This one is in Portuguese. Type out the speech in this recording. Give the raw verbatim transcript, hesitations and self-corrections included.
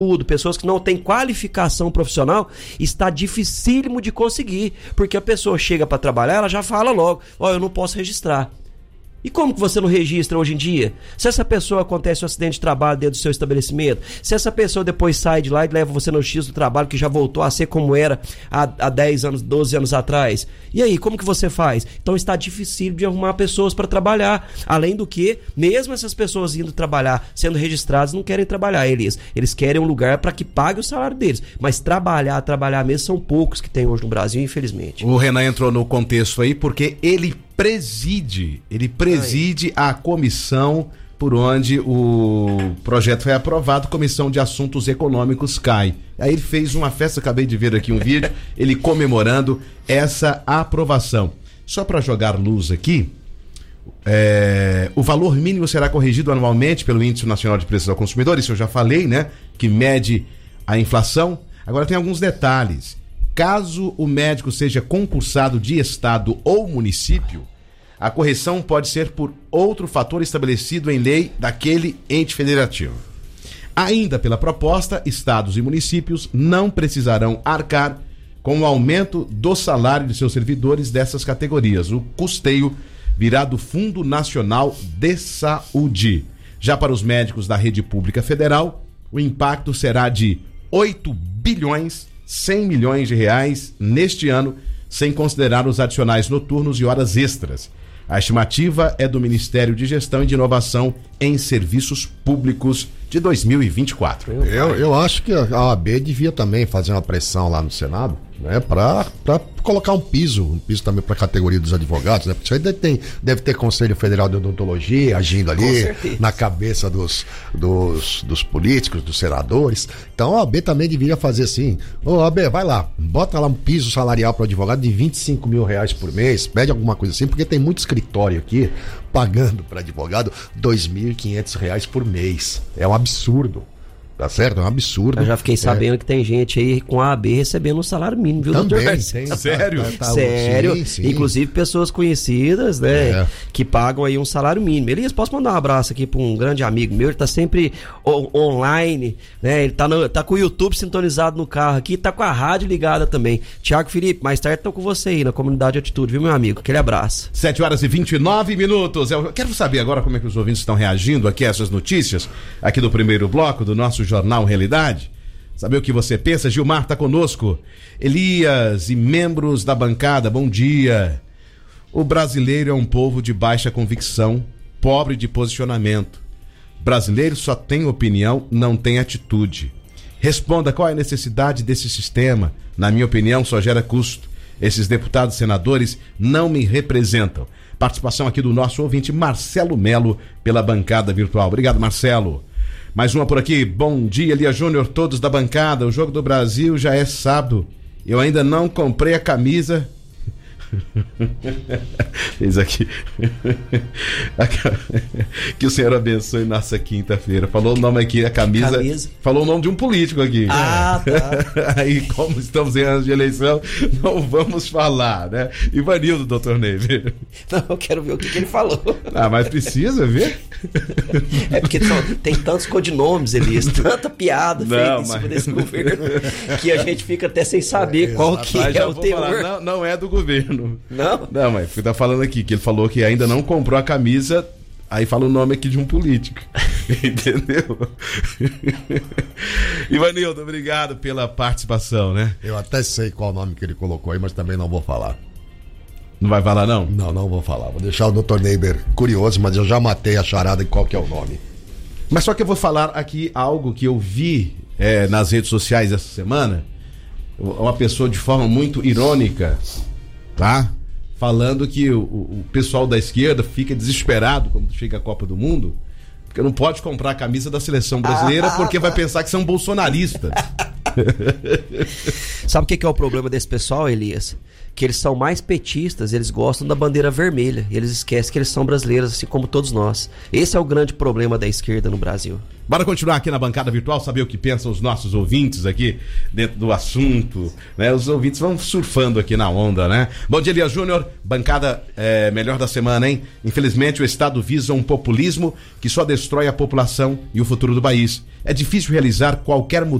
pessoas que não têm qualificação profissional, está dificílimo de conseguir, porque a pessoa chega para trabalhar, ela já fala logo, ó, eu não posso registrar. E como que você não registra hoje em dia? Se essa pessoa acontece um acidente de trabalho dentro do seu estabelecimento, se essa pessoa depois sai de lá e leva você no X do trabalho que já voltou a ser como era há, há dez anos, doze anos atrás, e aí, como que você faz? Então está difícil de arrumar pessoas para trabalhar, além do que, mesmo essas pessoas indo trabalhar, sendo registradas, não querem trabalhar, eles, eles querem um lugar para que pague o salário deles, mas trabalhar, trabalhar mesmo, são poucos que tem hoje no Brasil, infelizmente. O Renan entrou no contexto aí porque ele preside, ele preside a comissão por onde o projeto foi aprovado, Comissão de Assuntos Econômicos C A I. Aí ele fez uma festa, acabei de ver aqui um vídeo, ele comemorando essa aprovação. Só para jogar luz aqui, é, o valor mínimo será corrigido anualmente pelo Índice Nacional de Preços ao Consumidor, isso eu já falei, né? Que mede a inflação. Agora tem alguns detalhes. Caso o médico seja concursado de estado ou município, a correção pode ser por outro fator estabelecido em lei daquele ente federativo. Ainda pela proposta, estados e municípios não precisarão arcar com o aumento do salário de seus servidores dessas categorias. O custeio virá do Fundo Nacional de Saúde. Já para os médicos da rede pública federal, o impacto será de oito bilhões cem milhões de reais neste ano, sem considerar os adicionais noturnos e horas extras. A estimativa é do Ministério de Gestão e de Inovação em Serviços Públicos de dois mil e vinte e quatro. Eu, eu acho que a O A B devia também fazer uma pressão lá no Senado, né, para colocar um piso, um piso também para a categoria dos advogados, né? Porque isso aí deve ter, deve ter Conselho Federal de Odontologia agindo ali na cabeça dos, dos, dos políticos, dos senadores. Então a O A B também deveria fazer assim, ô O A B, vai lá, bota lá um piso salarial para o advogado de vinte e cinco mil reais por mês, pede alguma coisa assim, porque tem muito escritório aqui pagando para advogado dois mil e quinhentos reais por mês. É um absurdo. Tá certo? É um absurdo. Eu já fiquei sabendo é. que tem gente aí com a O A B recebendo um salário mínimo, viu, também, doutor? Tem, sério? Tá, tá, sério. Sim, sim. Inclusive pessoas conhecidas, né? É. Que pagam aí um salário mínimo. Elias, posso mandar um abraço aqui para um grande amigo meu? Ele tá sempre on- online, né? Ele tá, no, tá com o YouTube sintonizado no carro aqui, tá com a rádio ligada também. Tiago Felipe, mais tarde tô com você aí na Comunidade Atitude, viu, meu amigo? Aquele abraço. sete horas e vinte e nove minutos. Eu quero saber agora como é que os ouvintes estão reagindo aqui a essas notícias, aqui do primeiro bloco do nosso Jornal Realidade. Saber o que você pensa? Gilmar está conosco. Elias e membros da bancada, bom dia. O brasileiro é um povo de baixa convicção, pobre de posicionamento. Brasileiro só tem opinião, não tem atitude. Responda qual é a necessidade desse sistema. Na minha opinião, só gera custo. Esses deputados e senadores não me representam. Participação aqui do nosso ouvinte Marcelo Melo pela bancada virtual. Obrigado, Marcelo. Mais uma por aqui. Bom dia, Elias Júnior, todos da bancada. O Jogo do Brasil já é sábado. Eu ainda não comprei a camisa. Fez aqui. Que o Senhor abençoe nossa quinta-feira. Falou o nome aqui, a camisa, camisa. Falou o nome de um político aqui. Ah, tá. Aí, como estamos em anos de eleição, não vamos falar, né? Ivanildo, doutor Neiva. Não, eu quero ver o que, que ele falou. Ah, mas precisa ver? É porque só, tem tantos codinomes, Elias, tanta piada não, feita em mas... cima desse governo, que a gente fica até sem saber é, qual que é o teor. Falar, não, não é do governo. Não? Não, mas tá falando aqui que ele falou que ainda não comprou a camisa, aí fala o nome aqui de um político. Entendeu? Ivanildo, obrigado pela participação, né? Eu até sei qual nome que ele colocou aí, mas também não vou falar. Não vai falar, não? Não, não vou falar. Vou deixar o doutor Neiber curioso, mas eu já matei a charada de qual que é o nome. Mas só que eu vou falar aqui algo que eu vi é, nas redes sociais essa semana. Uma pessoa de forma muito irônica, tá? Falando que o, o pessoal da esquerda fica desesperado quando chega a Copa do Mundo, porque não pode comprar a camisa da seleção brasileira porque vai pensar que são bolsonaristas. Sabe o que, que é o problema desse pessoal, Elias? Que eles são mais petistas, eles gostam da bandeira vermelha. E eles esquecem que eles são brasileiros, assim como todos nós. Esse é o grande problema da esquerda no Brasil. Bora continuar aqui na bancada virtual, saber o que pensam os nossos ouvintes aqui dentro do assunto, né? Os ouvintes vão surfando aqui na onda, né? Bom dia, Elias Júnior, bancada é, melhor da semana, hein? Infelizmente o Estado visa um populismo que só destrói a população e o futuro do país. É difícil realizar qualquer mudança